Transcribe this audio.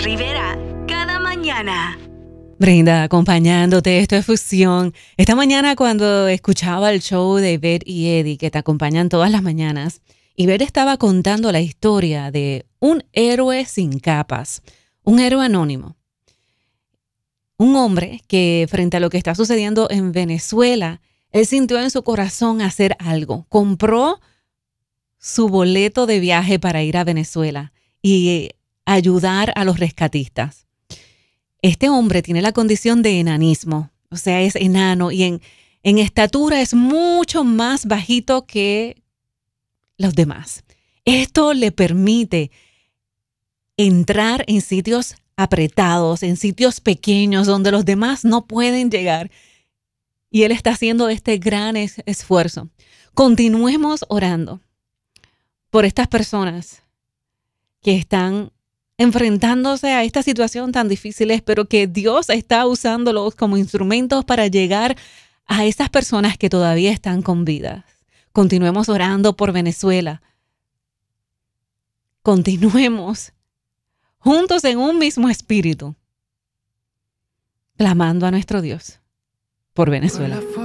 Rivera, cada mañana. Brenda, acompañándote, esto es Fusión. Esta mañana cuando escuchaba el show de Beth y Eddie, que te acompañan todas las mañanas, y Beth estaba contando la historia de un héroe sin capas, un héroe anónimo. Un hombre que frente a lo que está sucediendo en Venezuela, él sintió en su corazón hacer algo. Compró su boleto de viaje para ir a Venezuela y ayudar a los rescatistas. Este hombre tiene la condición de enanismo, o sea, es enano y en estatura es mucho más bajito que los demás. Esto le permite entrar en sitios apretados, en sitios pequeños donde los demás no pueden llegar. Y él está haciendo este gran esfuerzo. Continuemos orando por estas personas que están enfrentándose a esta situación tan difícil, pero que Dios está usándolos como instrumentos para llegar a esas personas que todavía están con vida. Continuemos orando por Venezuela. Continuemos juntos en un mismo espíritu, clamando a nuestro Dios por Venezuela.